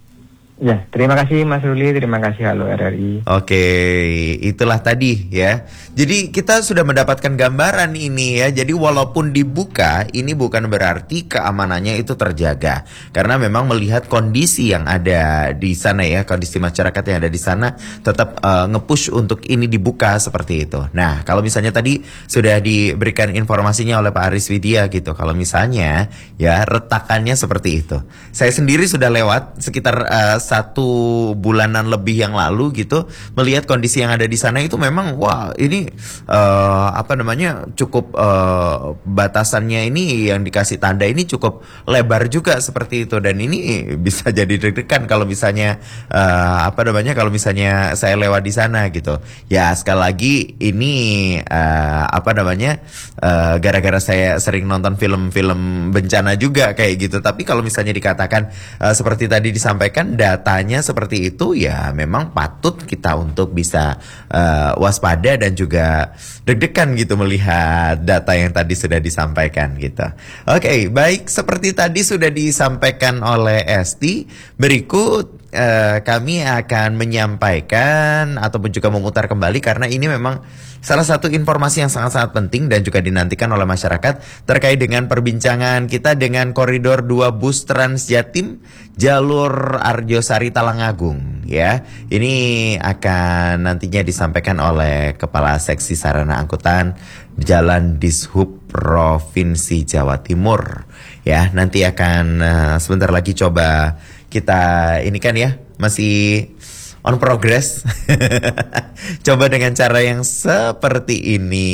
Ya, terima kasih Mas Ruli, terima kasih Halo R R I. Oke, itulah tadi ya. Jadi kita sudah mendapatkan gambaran ini ya. Jadi walaupun dibuka, ini bukan berarti keamanannya itu terjaga. Karena memang melihat kondisi yang ada di sana ya, kondisi masyarakat yang ada di sana tetap uh, nge-push untuk ini dibuka seperti itu. Nah, kalau misalnya tadi sudah diberikan informasinya oleh Pak Aris Widya gitu. Kalau misalnya ya retakannya seperti itu. Saya sendiri sudah lewat sekitar uh, satu bulanan lebih yang lalu gitu melihat kondisi yang ada di sana itu memang wah ini uh, apa namanya cukup uh, batasannya ini yang dikasih tanda ini cukup lebar juga seperti itu dan ini bisa jadi deg-degan kalau misalnya uh, apa namanya kalau misalnya saya lewat di sana gitu ya sekali lagi ini uh, apa namanya uh, gara-gara saya sering nonton film-film bencana juga kayak gitu tapi kalau misalnya dikatakan uh, seperti tadi disampaikan datanya seperti itu ya memang patut kita untuk bisa uh, waspada dan juga deg-degan gitu melihat data yang tadi sudah disampaikan gitu. Oke, okay, baik seperti tadi sudah disampaikan oleh Esti, berikut uh, kami akan menyampaikan ataupun juga memutar kembali karena ini memang salah satu informasi yang sangat-sangat penting dan juga dinantikan oleh masyarakat terkait dengan perbincangan kita dengan koridor dua bus Trans Jatim jalur Arjosari Talangagung ya. Ini akan nantinya disampaikan oleh Kepala Seksi Sarana Angkutan Jalan Dishub Provinsi Jawa Timur ya. Nanti akan uh, sebentar lagi coba kita ini kan ya masih on progress. Coba dengan cara yang seperti ini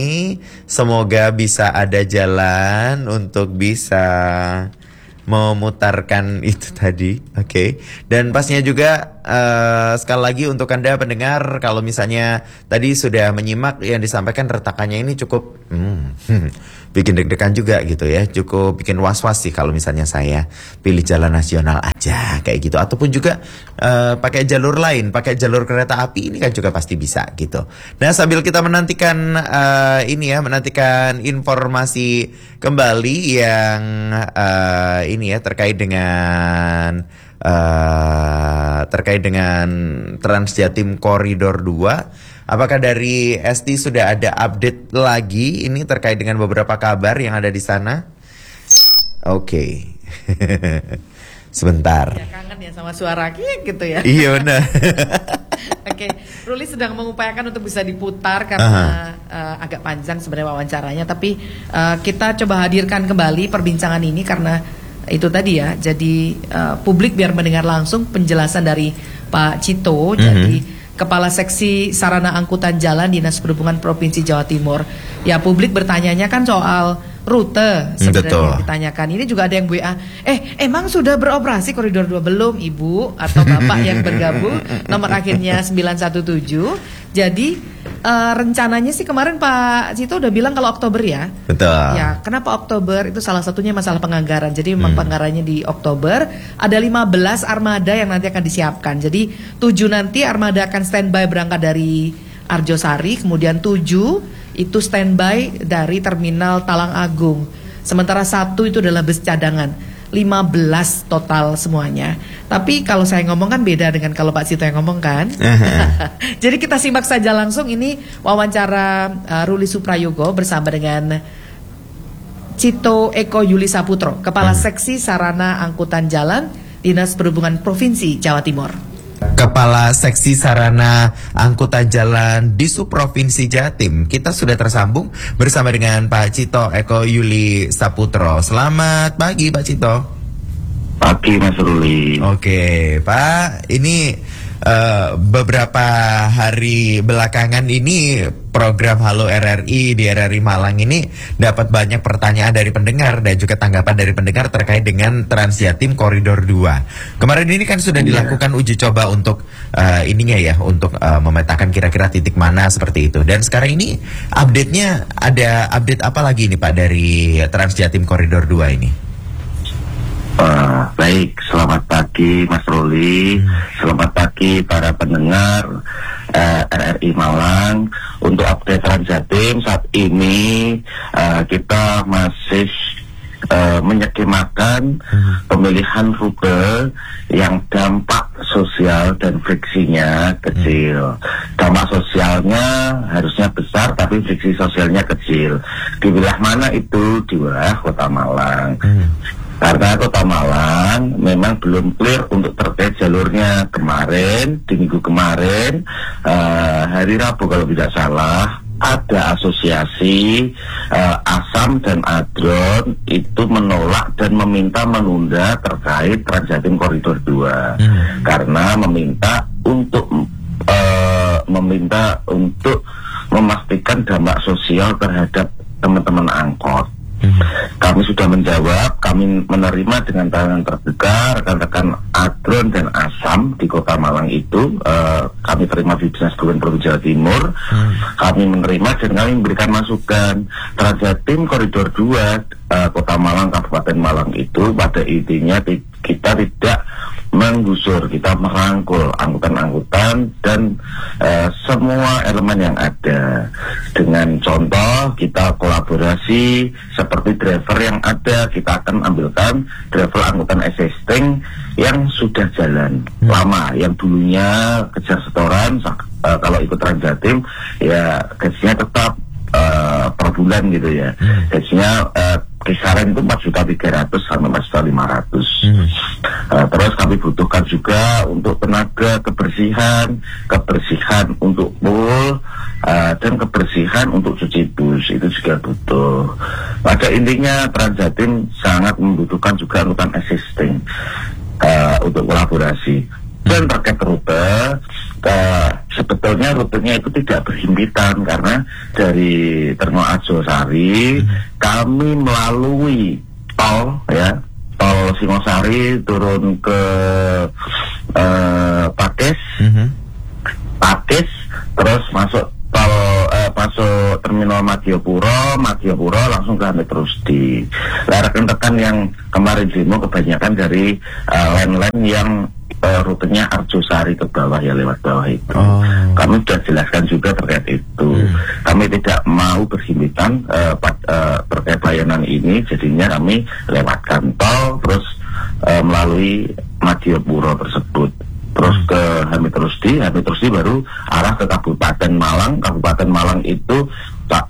semoga bisa ada jalan untuk bisa memutarkan itu tadi. Oke. Okay. Dan pastinya juga uh, sekali lagi untuk Anda pendengar, kalau misalnya tadi sudah menyimak yang disampaikan, retakannya ini cukup hmm, hmm, bikin deg-degan juga gitu ya, cukup bikin was-was sih kalau misalnya saya pilih jalan nasional aja kayak gitu, ataupun juga uh, pakai jalur lain, pakai jalur kereta api ini kan juga pasti bisa gitu. Nah, sambil kita menantikan uh, ini ya, menantikan informasi kembali yang uh, ini ya terkait dengan Uh, terkait dengan Transjatim Koridor dua. Apakah dari Esti sudah ada update lagi ini terkait dengan beberapa kabar yang ada di sana? Oke. Okay. Sebentar. Ya, kangen ya sama suara gitu ya. Iya benar. Oke, Ruli sedang mengupayakan untuk bisa diputar karena uh, agak panjang sebenarnya wawancaranya, tapi uh, kita coba hadirkan kembali perbincangan ini karena itu tadi ya, jadi uh, publik biar mendengar langsung penjelasan dari Pak Cito, mm-hmm. jadi Kepala Seksi Sarana Angkutan Jalan Dinas Perhubungan Provinsi Jawa Timur. Ya, publik bertanyanya kan soal rute sebenarnya ditanyakan. Ini juga ada yang W A, eh emang sudah beroperasi koridor dua? Belum Ibu atau Bapak yang bergabung, nomor akhirnya sembilan satu tujuh. Jadi uh, rencananya sih kemarin Pak Cito udah bilang kalau Oktober ya. Betul. Ya, kenapa Oktober? Itu salah satunya masalah penganggaran. Jadi memang hmm. penganggarannya di Oktober. Ada lima belas armada yang nanti akan disiapkan. Jadi tujuh nanti armada akan standby berangkat dari Arjosari, kemudian tujuh itu standby dari Terminal Talang Agung. Sementara satu itu adalah bus cadangan. lima belas total semuanya. Tapi kalau saya ngomong kan beda dengan kalau Pak Cito yang ngomong kan. Jadi kita simak saja langsung ini wawancara uh, Ruli Suprayogo bersama dengan Cito Eko Yuli Saputro, Kepala Seksi Sarana Angkutan Jalan Dinas Perhubungan Provinsi Jawa Timur. Kepala Seksi Sarana Angkutan Jalan di Provinsi Jatim. Kita sudah tersambung bersama dengan Pak Cito Eko Yuli Saputro. Selamat pagi Pak Cito. Pagi Mas Ruli. Oke Pak, ini uh, beberapa hari belakangan ini program Halo R R I di R R I Malang ini dapat banyak pertanyaan dari pendengar dan juga tanggapan dari pendengar terkait dengan Transjatim Koridor dua. Kemarin ini kan sudah dilakukan uji coba untuk uh, ininya ya, untuk uh, memetakan kira-kira titik mana seperti itu. Dan sekarang ini update-nya, ada update apa lagi nih Pak dari Transjatim Koridor dua ini? Uh, baik, selamat pagi Mas Ruli, hmm. selamat pagi para pendengar uh, R R I Malang. Untuk update Transjatim saat ini uh, kita masih uh, menyediakan hmm. pemilihan rute yang dampak sosial dan friksinya kecil. Hmm. Dampak sosialnya harusnya besar tapi friksi sosialnya kecil. Di wilayah mana itu? Di wilayah Kota Malang. Hmm. Karena Kota Malang memang belum clear untuk terkait jalurnya. Kemarin, di minggu kemarin, uh, hari Rabu kalau tidak salah, ada asosiasi uh, Asam dan Adron itu menolak dan meminta menunda terkait Transjatim Koridor dua. Hmm. Karena meminta untuk uh, meminta untuk memastikan dampak sosial terhadap teman-teman angkot. Kami sudah menjawab, kami menerima dengan tangan terbuka rekan-rekan Adron dan Asam di Kota Malang itu. uh, Kami terima di Dinas Perhubungan Provinsi Jawa Timur. hmm. Kami menerima dan kami memberikan masukan. Transjatim Koridor dua uh, Kota Malang, Kabupaten Malang itu pada intinya kita tidak menggusur, kita merangkul angkutan-angkutan dan uh, semua elemen yang ada. Dengan contoh, kita kolaborasi seperti driver yang ada, kita akan ambilkan driver angkutan existing yang sudah jalan hmm. lama, yang dulunya kejar setoran, uh, kalau ikut Transjatim ya gajinya tetap uh, per bulan gitu ya. hmm. Gajinya uh, kisaran itu empat juta tiga ratus sampai empat juta lima ratus. Hmm. Uh, terus kami butuhkan juga untuk tenaga kebersihan, kebersihan untuk pool, uh, dan kebersihan untuk cuci bus itu juga butuh. Pada intinya Transjatim sangat membutuhkan juga angkutan existing uh, untuk kolaborasi. Dan terkait rute, uh, sebetulnya rutenya itu tidak berhimpitan karena dari Terminal Arjosari hmm. kami melalui tol ya, tol Singosari turun ke uh, Pakis, Mhm. Pakis, terus masuk tol uh, masuk terminal Madiopuro, Madiopuro langsung ke Hamid Rusdi. Nah, rekan-rekan yang kemarin demo kebanyakan dari uh, line-line yang uh, rutenya Arjosari ke bawah ya, lewat bawah itu. Oh. Kami sudah jelaskan juga terkait itu. Hmm. Kami tidak mau berhimpitan uh, pad- uh, terkait layanan ini, jadinya kami lewatkan tol terus uh, melalui Madiopuro tersebut. Terus ke Hamid Rusdi, Hamid Rusdi baru arah ke Kabupaten Malang. Kabupaten Malang itu ta-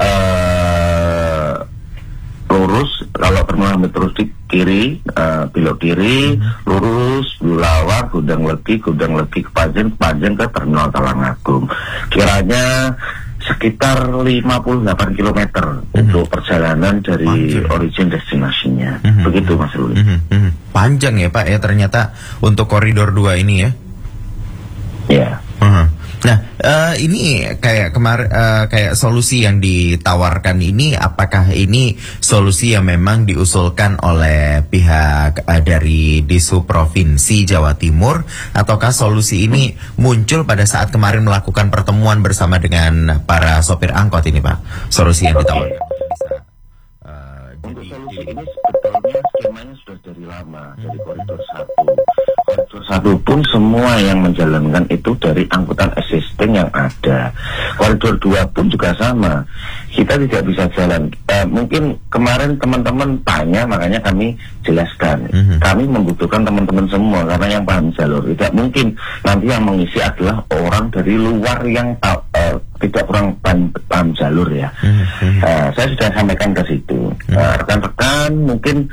uh, lurus, kalau terminal Hamid Rusdi kiri, uh, belok kiri, lurus, Bulawak, Gudang Legi, Gudang Legi ke Panjen, Panjen ke terminal Talangagung. Kiranya sekitar lima puluh delapan kilometer untuk perjalanan dari origin destinasinya. Begitu Mas Ruli. Mhm, mhm. Panjang ya Pak ya ternyata untuk koridor dua ini ya. Ya. Mhm. Nah, eh, ini kayak kemar eh, kayak solusi yang ditawarkan ini, apakah ini solusi yang memang diusulkan oleh pihak eh, dari Dishub Provinsi Jawa Timur, ataukah solusi ini muncul pada saat kemarin melakukan pertemuan bersama dengan para sopir angkot ini Pak? Solusi yang ditawarkan bisa eh, Untuk jadi solusi di- ini sebetulnya skemanya sudah dari lama, dari koridor satu. Koridor satu pun semua yang menjalankan itu dari angkutan existing yang ada. Koridor dua pun juga sama. Kita tidak bisa jalan. Eh, mungkin kemarin teman-teman tanya, makanya kami jelaskan. Mhm. Kami membutuhkan teman-teman semua karena yang paham jalur. Tidak mungkin nanti yang mengisi adalah orang dari luar yang ta- eh, tidak kurang paham, paham jalur ya. Mhm. Eh, saya sudah sampaikan ke situ. Eh, rekan-rekan mungkin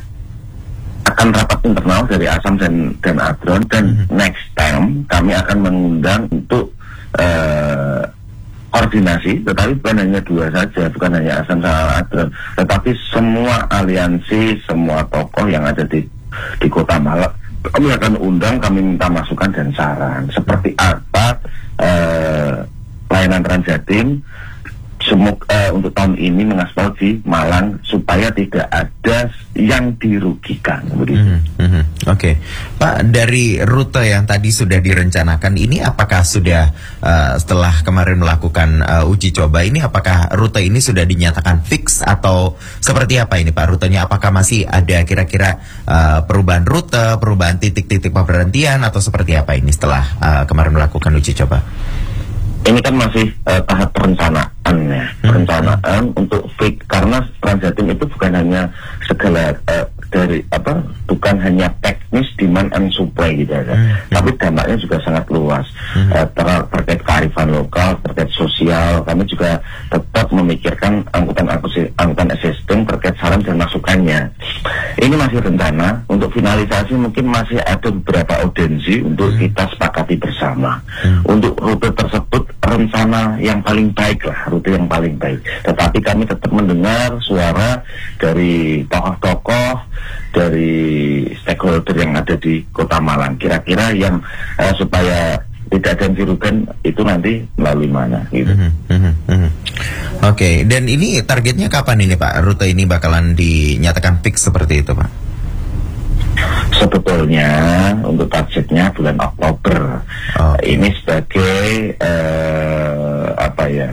akan rapat internal dari Asam dan dan Adron, dan next time kami akan mengundang untuk eh, koordinasi, tetapi bukan hanya dua saja, bukan hanya Asam sama Adron, tetapi semua aliansi, semua tokoh yang ada di di Kota Malang. Kami akan undang, kami minta masukan dan saran seperti apa eh, layanan Transjatim semua eh, untuk tahun ini mengaspal di Malang supaya tidak ada yang dirugikan begitu. Mhm, mhm. Oke, Pak, dari rute yang tadi sudah direncanakan ini, apakah sudah uh, setelah kemarin melakukan uh, uji coba ini, apakah rute ini sudah dinyatakan fix atau seperti apa ini Pak rutenya? Apakah masih ada kira-kira uh, perubahan rute, perubahan titik-titik pemberhentian atau seperti apa ini setelah uh, kemarin melakukan uji coba? Ini kan masih uh, tahap perencanaan ya, perencanaan untuk fix, karena Transjatim itu bukan hanya segala uh, dari apa, bukan hanya teknis demand and supply gitu ya, tapi dampaknya juga sangat luas. Uh, ter- terkait kearifan lokal, terkait sosial, kami juga tetap memikirkan angkutan angkutan existing terkait saran dan masukannya. Ini masih rencana untuk finalisasi, mungkin masih ada beberapa audiensi untuk kita sepakati bersama. Untuk rute tersebut rencana yang paling baik lah, rute yang paling baik. Tetapi kami tetap mendengar suara dari tokoh-tokoh, dari stakeholder yang ada di Kota Malang. Kira-kira yang eh, supaya tidak ada yang dirugikan itu nanti melalui mana gitu. Mhm, mhm, mhm. Oke, dan ini targetnya kapan ini Pak? Rute ini bakalan dinyatakan fix seperti itu Pak? Sebetulnya untuk targetnya bulan Oktober. Oh. Ini sebagai eh, apa ya?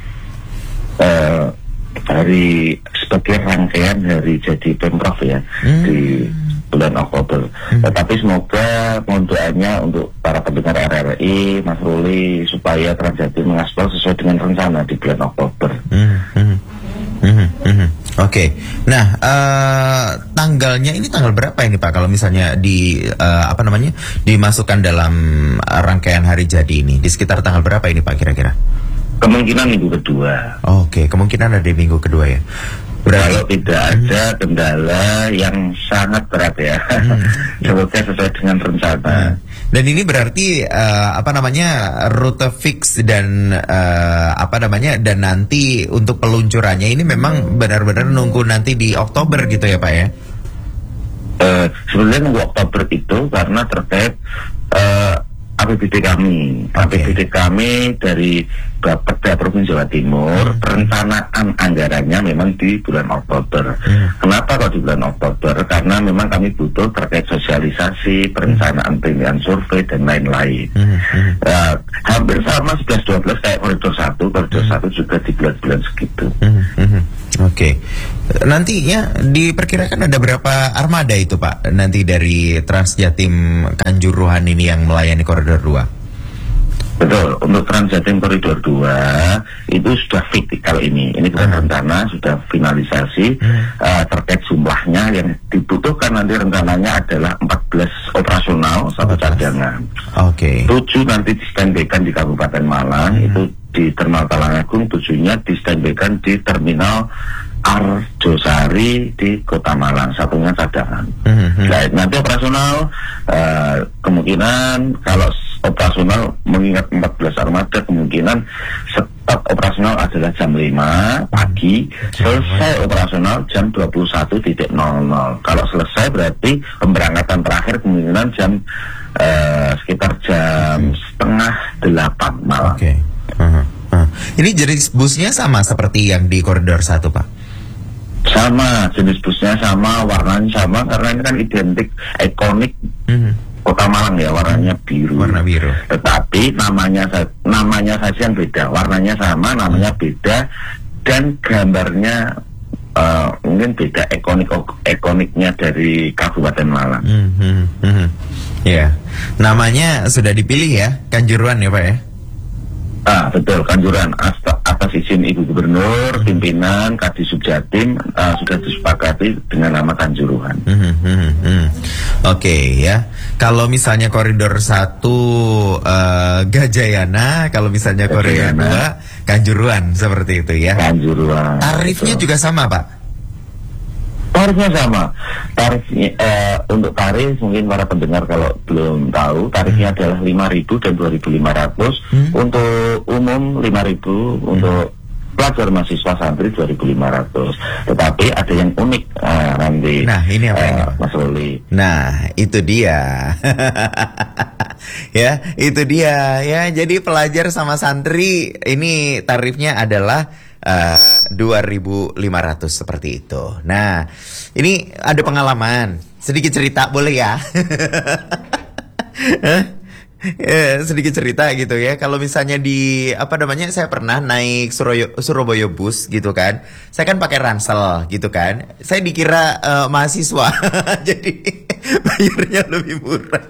Eh, dari sebagai rangkaian dari jadi Pemprov ya Hmm. di bulan Oktober. Tetapi semoga mohon doanya untuk para pendengar R R I, Mas Ruli, supaya Transjatim mengaspal sesuai dengan rencana di bulan Oktober. Mhm, mhm. Mhm, mhm. Oke, nah eh, tanggalnya ini tanggal berapa ini Pak? Kalau misalnya di eh, apa namanya dimasukkan dalam eh, rangkaian hari jadi ini, di sekitar tanggal berapa ini Pak kira-kira? Kemungkinan minggu kedua. Oke, kemungkinan ada di minggu kedua ya. Berarti Kalau tidak ada kendala yang sangat berat ya, semoga sesuai dengan rencana. dan ini berarti eh, apa namanya rute fix dan eh, apa namanya dan nanti untuk peluncurannya ini memang benar-benar nunggu nanti di Oktober gitu ya Pak ya? Eh, sebenarnya nunggu Oktober itu karena terkait eh, A P B D kami. A P B D kami dari Bapeda Provinsi Jawa Timur, perencanaan anggarannya memang di bulan Oktober. Kenapa kok di bulan Oktober? Karena memang kami butuh terkait sosialisasi, perencanaan pemilihan survei dan lain-lain. Uh, hampir sama sebelas dua belas kayak koridor satu, koridor satu juga di bulan-bulan segitu. Oke, nantinya diperkirakan ada berapa armada itu Pak? Nanti dari Transjatim Kanjuruhan ini yang melayani koridor dua? Betul, untuk Transjatim koridor dua itu sudah fit kalau ini. Ini bukan uh. rencana, sudah finalisasi hmm. uh, terkait jumlahnya yang dibutuhkan nanti rencananya adalah empat belas operasional, satu cadangan. Oke. Okay. tujuh nanti di-standby-kan di Kabupaten Malang, hmm. itu di Terminal Talangagung, tujuhnya di-standby-kan di Terminal Arjosari di Kota Malang, satunya cadangan. Mm-hmm. Nah, nanti operasional uh, kemungkinan kalau operasional mengingat empat belas armada kemungkinan start operasional adalah jam lima pagi, selesai operasional jam dua puluh satu nol nol. Kalau selesai berarti pemberangkatan terakhir kemungkinan jam uh, sekitar jam setengah delapan malam. Oke. Okay. Uh-huh. Uh. Ini jenis busnya sama seperti yang di koridor satu Pak? Sama, jenis busnya sama, warnanya sama karena ini kan identik, ikonik mm-hmm. Kota Malang ya, warnanya biru. Warna biru. Tetapi namanya namanya saja yang beda, warnanya sama, namanya beda dan gambarnya uh, mungkin beda, ikonik ikoniknya dari Kabupaten Malang. Mm-hmm. Mm-hmm. Ya, namanya sudah dipilih ya, Kanjuruhan ya Pak ya? Ah, betul, Kanjuruhan atas izin Ibu Gubernur, pimpinan Kadisub Jatim uh, sudah disepakati dengan nama Kanjuruhan. Hmm, hmm, hmm. Oke okay, ya. Kalau misalnya koridor satu uh, Gajayana, kalau misalnya koridor dua Kanjuruhan seperti itu ya. Kanjuruhan. Tarifnya betul. Juga sama Pak? Tarifnya sama. Tarifnya eh, untuk tarif mungkin para pendengar kalau belum tahu, tarifnya hmm. adalah lima ribu dan dua ribu lima ratus. Hmm. Untuk umum lima ribu, hmm. untuk pelajar mahasiswa santri dua ribu lima ratus. Tetapi ada yang unik eh, nanti. Nah, ini apa eh, ini? Mas Ruli. Nah, itu dia. Ya, itu dia ya. Jadi pelajar sama santri ini tarifnya adalah Uh, dua ribu lima ratus seperti itu. Nah, ini ada pengalaman. Sedikit cerita boleh ya? eh, sedikit cerita gitu ya. Kalau misalnya di apa namanya, saya pernah naik Surabaya, Surabaya bus gitu kan. Saya kan pakai ransel gitu kan. Saya dikira uh, mahasiswa. Jadi bayarnya lebih murah.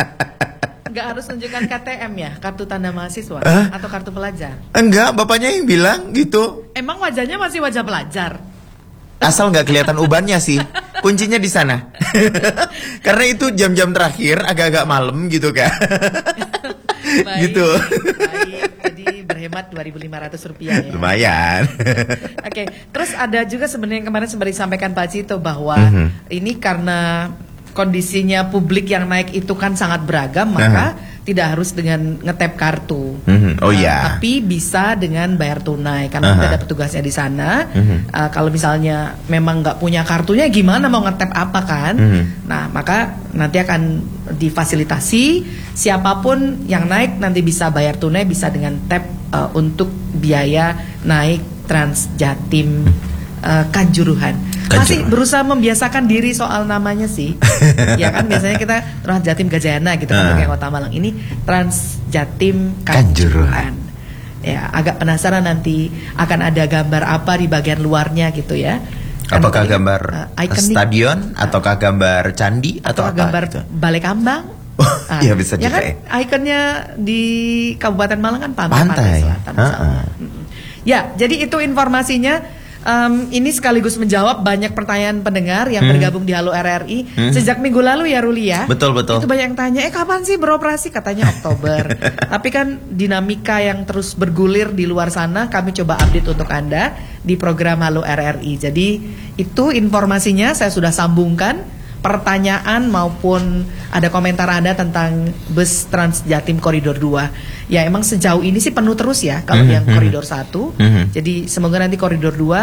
Nggak harus tunjukkan K T M ya, kartu tanda mahasiswa huh? atau kartu pelajar? Enggak, bapaknya yang bilang gitu. Emang wajahnya masih wajah pelajar? Asal nggak kelihatan ubannya sih. Kuncinya di sana. Karena itu jam-jam terakhir agak-agak malam gitu kan. Baik, gitu. Baik, jadi berhemat dua ribu lima ratus rupiah ya. Lumayan. Oke, okay. Terus ada juga sebenarnya yang kemarin sempat disampaikan Pak Cito bahwa uh-huh. ini karena kondisinya publik yang naik itu kan sangat beragam, maka uh-huh. tidak harus dengan ngetap kartu. Uh-huh. Oh uh, ya. Tapi bisa dengan bayar tunai karena uh-huh. ada petugasnya di sana. Uh-huh. Uh, kalau misalnya memang nggak punya kartunya, gimana mau ngetap apa kan? Uh-huh. Nah, maka nanti akan difasilitasi siapapun yang naik nanti bisa bayar tunai, bisa dengan tap uh, untuk biaya naik Transjatim uh, Kanjuruhan. Masih berusaha membiasakan diri soal namanya sih. Ya kan biasanya kita Transjatim Gajayana gitu kan, kayak Kota Malang. Ini Transjatim Kanjuruhan. Ya, agak penasaran nanti akan ada gambar apa di bagian luarnya gitu ya. Kan apakah mungkin, gambar uh, stadion ataukah gambar candi atau, atau apa gambar gitu? Balai Kambang? Ah, ya bisa ya juga kan, ya. ikonnya di Kabupaten Malang kan pantai, pantai. pantai selatan. Uh-uh. Ya, jadi itu informasinya. Um, ini sekaligus menjawab banyak pertanyaan pendengar yang hmm. bergabung di Halo R R I hmm. sejak minggu lalu ya Ruli ya. Betul betul. Itu banyak yang tanya, eh kapan sih beroperasi? Katanya Oktober. Tapi kan dinamika yang terus bergulir di luar sana, kami coba update untuk Anda di program Halo R R I. Jadi itu informasinya saya sudah sambungkan. Pertanyaan maupun ada komentar Anda tentang bus Transjatim Koridor dua. Ya emang sejauh ini sih penuh terus ya kalau mm-hmm. yang Koridor satu. Mm-hmm. Jadi semoga nanti Koridor dua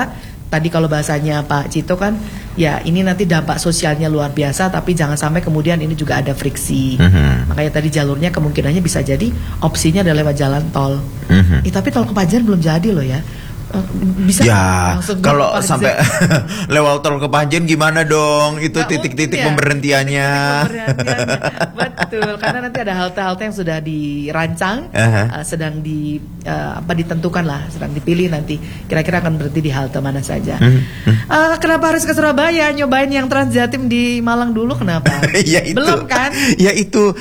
tadi kalau bahasanya Pak Cito kan, ya ini nanti dampak sosialnya luar biasa, tapi jangan sampai kemudian ini juga ada friksi. Mhm. Makanya tadi jalurnya kemungkinannya bisa jadi opsinya adalah lewat jalan tol. Mhm. Eh, tapi tol Kepanjen belum jadi loh ya. Eh, Bisa Ya, langsung kalau ke Panjen. sampai lewat tol Kepanjen gimana dong? Itu Nggak titik-titik mungkin ya. pemberhentiannya. Pemberhentiannya. Betul, karena nanti ada halte-halte yang sudah dirancang, Aha. uh, sedang di uh, apa ditentukan lah, sedang dipilih nanti kira-kira akan berhenti di halte mana saja. Mhm. Uh, kenapa harus ke Surabaya? Nyobain yang Transjatim di Malang dulu kenapa? Ya itu. Belum kan? Ya itu